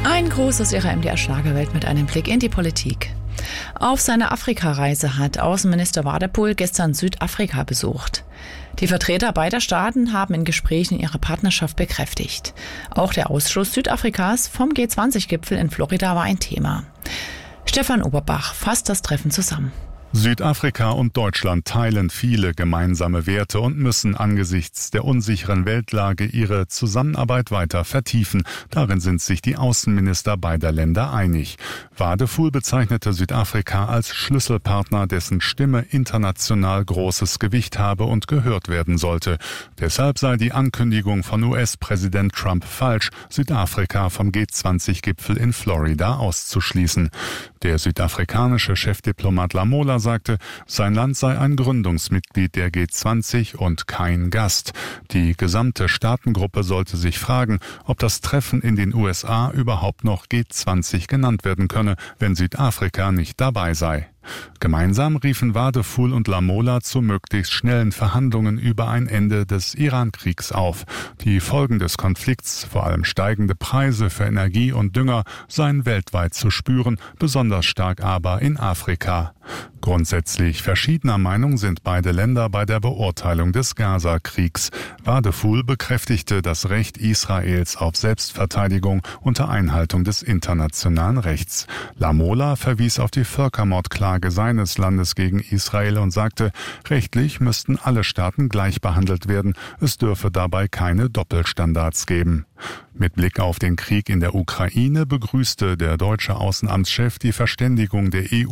Ein Gruß aus Ihrer MDR-Schlagerwelt mit einem Blick in die Politik. Auf seiner Afrikareise hat Außenminister Wadephul gestern Südafrika besucht. Die Vertreter beider Staaten haben in Gesprächen ihre Partnerschaft bekräftigt. Auch der Ausschluss Südafrikas vom G20-Gipfel in Florida war ein Thema. Stefan Oberbach fasst das Treffen zusammen. Südafrika und Deutschland teilen viele gemeinsame Werte und müssen angesichts der unsicheren Weltlage ihre Zusammenarbeit weiter vertiefen. Darin sind sich die Außenminister beider Länder einig. Wadephul bezeichnete Südafrika als Schlüsselpartner, dessen Stimme international großes Gewicht habe und gehört werden sollte. Deshalb sei die Ankündigung von US-Präsident Trump falsch, Südafrika vom G20-Gipfel in Florida auszuschließen. Der südafrikanische Chefdiplomat Lamola sagte, sein Land sei ein Gründungsmitglied der G20 und kein Gast. Die gesamte Staatengruppe sollte sich fragen, ob das Treffen in den USA überhaupt noch G20 genannt werden könne, wenn Südafrika nicht dabei sei. Gemeinsam riefen Wadephul und Lamola zu möglichst schnellen Verhandlungen über ein Ende des Iran-Kriegs auf. Die Folgen des Konflikts, vor allem steigende Preise für Energie und Dünger, seien weltweit zu spüren, besonders stark aber in Afrika. Grundsätzlich verschiedener Meinung sind beide Länder bei der Beurteilung des Gaza-Kriegs. Wadephul bekräftigte das Recht Israels auf Selbstverteidigung unter Einhaltung des internationalen Rechts. Lamola verwies auf die Völkermordklage seines Landes gegen Israel und sagte, rechtlich müssten alle Staaten gleich behandelt werden. Es dürfe dabei keine Doppelstandards geben. Mit Blick auf den Krieg in der Ukraine begrüßte der deutsche Außenamtschef die Verständigung der EU